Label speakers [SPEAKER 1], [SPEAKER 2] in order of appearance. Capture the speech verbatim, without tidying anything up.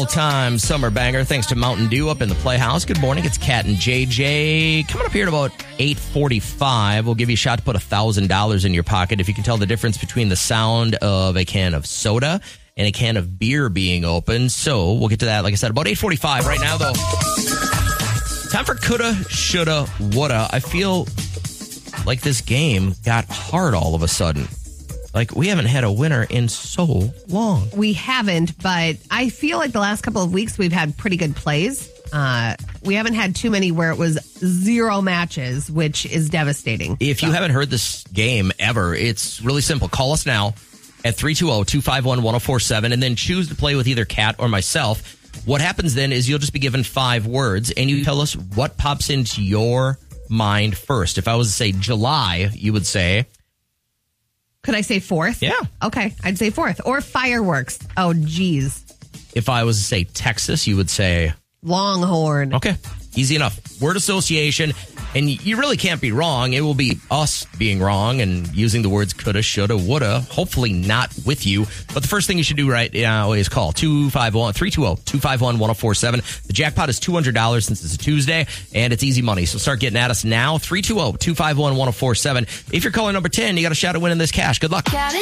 [SPEAKER 1] all-time summer banger thanks to Mountain Dew up in the Playhouse. Good morning. It's Kat and J J. Coming up here at about eight forty-five, we'll give you a shot to put one thousand dollars in your pocket if you can tell the difference between the sound of a can of soda and a can of beer being opened. So we'll get to that, like I said, about eight forty-five. Right now, though, time for coulda, shoulda, woulda. I feel like this game got hard all of a sudden. Like, we haven't had a winner in so long.
[SPEAKER 2] We haven't, but I feel like the last couple of weeks we've had pretty good plays. Uh, we haven't had too many where it was zero matches, which is devastating.
[SPEAKER 1] If you haven't heard this game ever, it's really simple. Call us now at three two zero, two five one, one zero four seven and then choose to play with either Kat or myself. What happens then is you'll just be given five words, and you tell us what pops into your mind first. If I was to say July, you would say...
[SPEAKER 2] Could I say fourth?
[SPEAKER 1] Yeah.
[SPEAKER 2] Okay, I'd say fourth. Or fireworks. Oh, geez.
[SPEAKER 1] If I was to say Texas, you would say...
[SPEAKER 2] Longhorn.
[SPEAKER 1] Okay, easy enough. Word association, and you really can't be wrong. It will be us being wrong and using the words coulda, shoulda, woulda, hopefully not with you. But the first thing you should do right now is call two five one, three two zero, two five one, one zero four seven. The jackpot is two hundred dollars since it's a Tuesday, and it's easy money. So start getting at us now, three two zero, two five one, one zero four seven. If you're calling number ten, you got a shot at winning this cash. Good luck.